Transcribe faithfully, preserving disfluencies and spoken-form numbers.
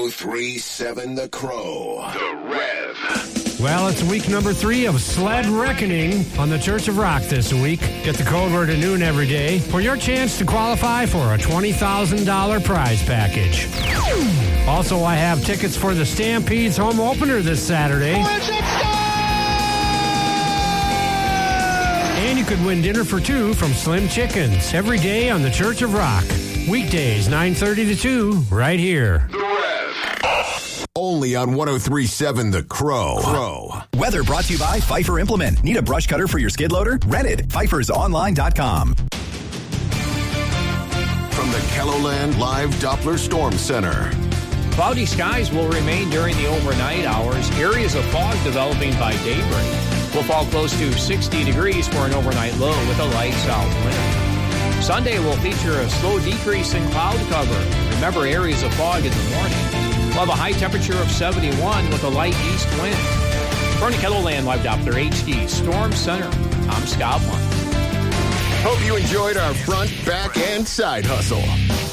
oh three point seven The Crow. The Rev. Well, it's week number three of Sled Reckoning on the Church of Rock this week. Get the code word at noon every day for your chance to qualify for a twenty thousand dollars prize package. Also, I have tickets for the Stampede's home opener this Saturday. And you could win dinner for two from Slim Chickens every day on the Church of Rock. Weekdays, nine thirty to two, right here. The Rev. Only on one oh three point seven The Crow. Crow. Weather brought to you by Pfeiffer Implement. Need a brush cutter for your skid loader? Rent it. Pfeiffer's online dot com. From the Kelloland Live Doppler Storm Center. Cloudy skies will remain during the overnight hours. Areas of fog developing by daybreak. Will fall close to sixty degrees for an overnight low with a light south wind. Sunday will feature a slow decrease in cloud cover. Remember, areas of fog in the morning. We'll have a high temperature of seventy-one with a light east wind. From the Kelloland Live Doppler H D Storm Center, I'm Scott One. Hope you enjoyed our front, back, and side hustle.